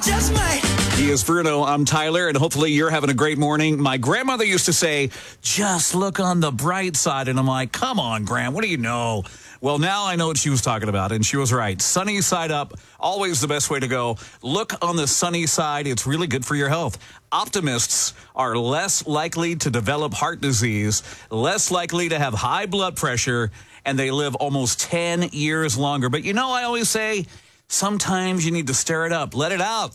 just might. He is Bruno. I'm Tyler, and hopefully you're having a great morning. My grandmother used to say, just look on the bright side. And I'm like, come on, Gran, what do you know? Well, now I know what she was talking about, and she was right. Sunny side up, always the best way to go. Look on the sunny side. It's really good for your health. Optimists are less likely to develop heart disease, less likely to have high blood pressure, and they live almost 10 years longer. But I always say, sometimes you need to stir it up. Let it out.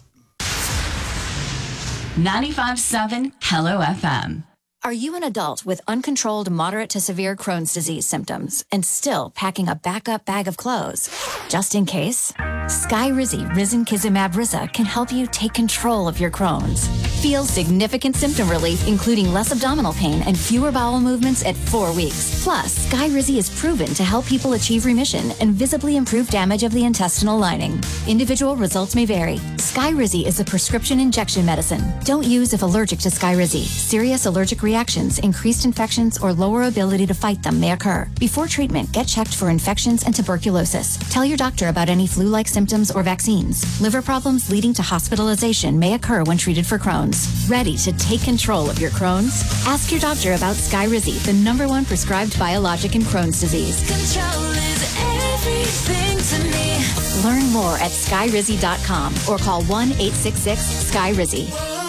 95.7 Hello FM. Are you an adult with uncontrolled moderate to severe Crohn's disease symptoms and still packing a backup bag of clothes? Just in case, Skyrizi Risankizumab Riza can help you take control of your Crohn's. Feel significant symptom relief, including less abdominal pain and fewer bowel movements at 4 weeks. Plus, Skyrizi is proven to help people achieve remission and visibly improve damage of the intestinal lining. Individual results may vary. Skyrizi is a prescription injection medicine. Don't use if allergic to Skyrizi. Serious allergic reactions, increased infections, or lower ability to fight them may occur. Before treatment, get checked for infections and tuberculosis. Tell your doctor about any flu-like symptoms or vaccines. Liver problems leading to hospitalization may occur when treated for Crohn's. Ready to take control of your Crohn's? Ask your doctor about Skyrizi, the #1 prescribed biologic in Crohn's disease. Control is everything to me. Learn more at skyrizi.com or call 1-866-SKYRIZI.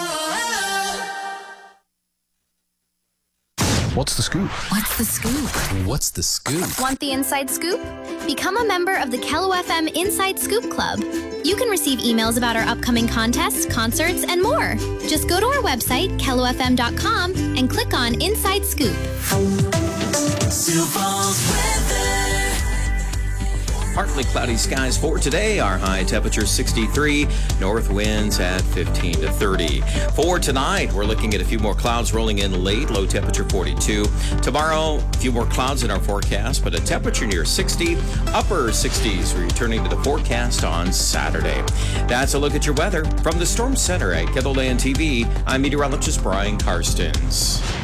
What's the scoop? What's the scoop? What's the scoop? Want the inside scoop? Become a member of the Kello FM Inside Scoop Club. You can receive emails about our upcoming contests, concerts, and more. Just go to our website, kellofm.com, and click on Inside Scoop. Sioux Falls weather. Partly cloudy skies for today. Our high temperature 63, north winds at 15 to 30. For tonight, we're looking at a few more clouds rolling in late, low temperature 42. Tomorrow, a few more clouds in our forecast, but a temperature near 60, upper 60s, returning to the forecast on Saturday. That's a look at your weather from the Storm Center at KENDALLAND TV. I'm meteorologist Brian Karstens.